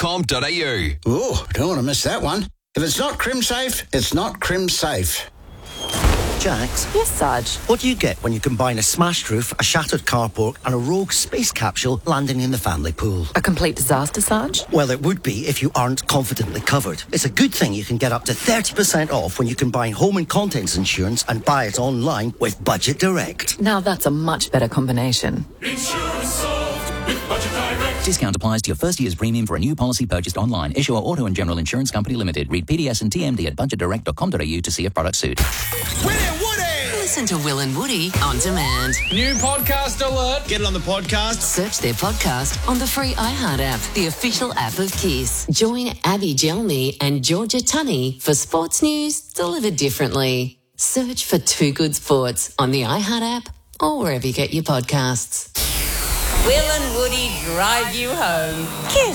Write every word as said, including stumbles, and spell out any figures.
com dot a u. Oh, don't want to miss that one. If it's not Crimsafe, it's not Crimsafe. Jax, Yes, Sarge. what do you get when you combine a smashed roof, a shattered carport and a rogue space capsule landing in the family pool? A complete disaster, Sarge? Well, it would be if you aren't confidently covered. It's a good thing you can get up to thirty percent off when you combine home and contents insurance and buy it online with Budget Direct. Now that's a much better combination. Insurance solved with Budget Direct. Discount applies to your first year's premium for a new policy purchased online. Issuer Auto and General Insurance Company Limited. Read P D S and T M D at budget direct dot com dot a u to see if product suit. Listen to Will and Woody on demand. New podcast alert. Get it on the podcast. Search their podcast on the free iHeart app, the official app of Kiss. Join Abby Gelmy and Georgia Tunney for sports news delivered differently. Search for Two Good Sports on the iHeart app or wherever you get your podcasts. Will and Woody drive you home. Kiss.